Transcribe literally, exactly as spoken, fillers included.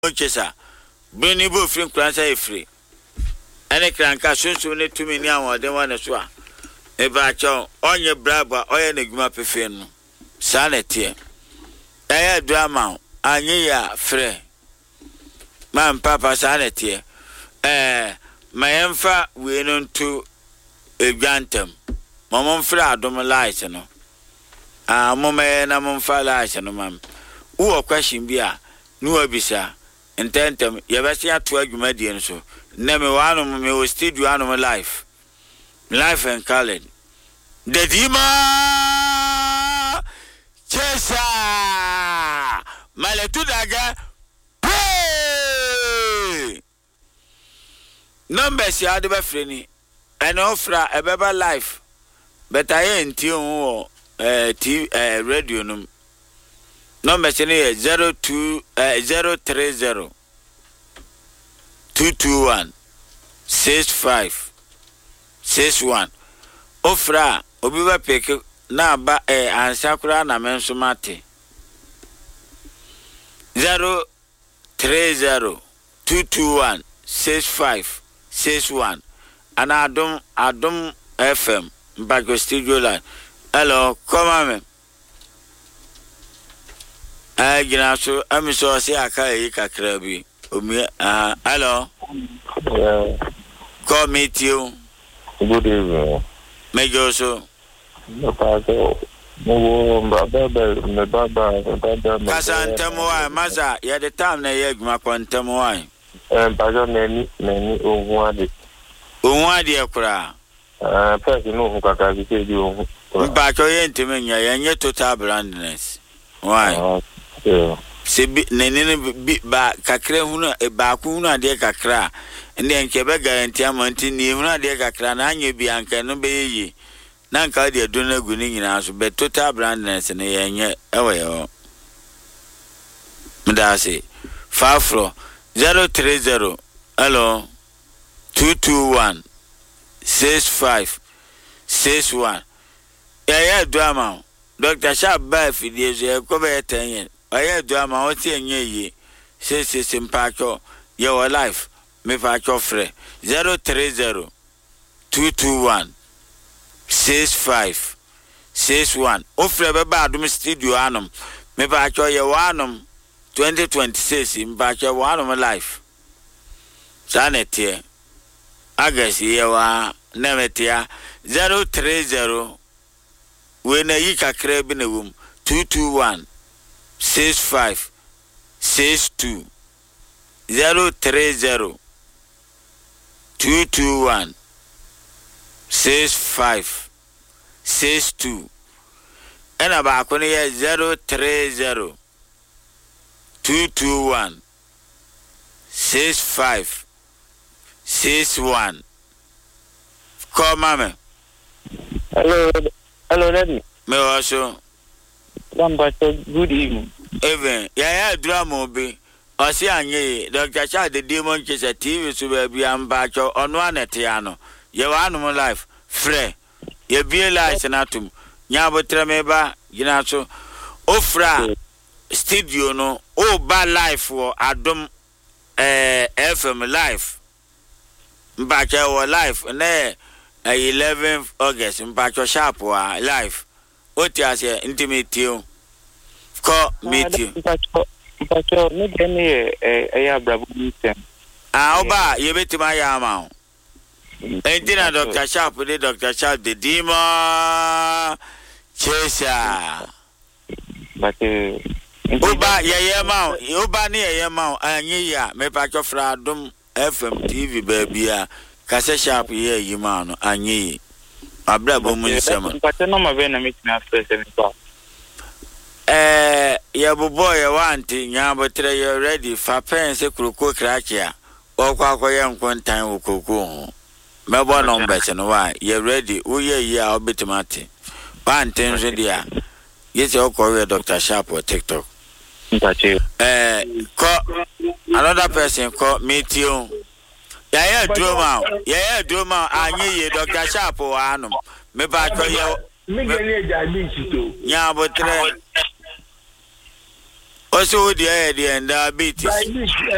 Chesa. Bini bo free kransa e free. Ene kranka sunsun ne tumi ni awon de wan so a. E ba cho onye braba oye na guma pefe no. Sa na tie. Eye drama anye ya free. Man papa sa na tie. Eh mayemfa we no ntu egwantem. Momon free adom light no. Ah mome na momfa light no mam. Wo question bia no abisa. Intentem yebesi atu adwuma die nso na me wanu me wo studio anu me life life and colored the dima chesa maletu daga hey numbers ya de be freni and ofra ebeba life but I enti ho eh t eh radio num Number zero two uh, zero three zero two two one six five six one. Ofra obiba peke na ba eh ansakura na menso mate zero three zero two two one six five six one. And Adom Adom F M Mbago studio line. Hello, come on. I gina so am so say aka yi kakra bi omi ah hello yeah call me you good evening mejo so no paso mo baba me baba baba kasa ntemo wa maza ya the time na ye guma kwantemo wa eh paso neni neni ohun ade ohun ade ekura eh person no hu kaka bi se di ohun ba ko ye nteme nya ye nye total brandness why yeah se bi neni bi ba kakra hunu e ba ku hunu ade kakra ndi nke be guarantee amanti ni hunu ade kakra na anya bi anka no be yi na nka de do na gu ni nyina so be total brandness ne ye nye ewe yo mdase fafro zero three zero hello two two one six five six one. Yeah yeah drama Doctor Sharp ba fidie so ko be ten. Oye drama o ti enye yi se se simpacho your life me fa cho free zero three zero two two one six five six one. O free be ba adum studio anum me fa cho ye wanum twenty twenty-six mba cho wanum life sanete agasi ye wa nemetia zero three zero we na yi kakra bi na wum two two one six five six two zero three zero two two one six five six two. And about zero three zero two two one six five six one. Call mama. hello hello daddy Me also good evening. Even yeah, drama be. I see anye Doctor Chad the demon Chesa T V so be am bacho on one etiano. Ye wanu life free. Ye be life natum. Nyabo tremeba gina so ofra studio no o ba life for Adom eh F M life. Mbacha wo life na eleventh August mbacho sharp wa life. Oti ase intimate you. Call meet you. Pacho me deni eh eh bravo meeting. Ah oba ye betima ya ma. Entina Doctor Sharp de Doctor Sharp de Dima Chesa. But eh oba ye ye ma oba ni ye ye ma anyi ya me pacho fra Adom F M T V baby a kase Sharp ye yi ma no anyi. Abrabo mu nsema. Pacho no ma be na meeting after seven o'clock. Eh ya bobo ya wanti nyabotre you ready fa pense kuruko krakia okwa akoye nkontan okoko ho mebo numbers no wa you ready uye yi a obetimate wanti nso dia yesi okwa Doctor Sharp or TikTok eh call another person call meet you ya ya drama ya ya drama anyi ye Doctor Sharp wa anum me ba ko ye me gele ja bi chito nyabotre Also, the idea and diabetes.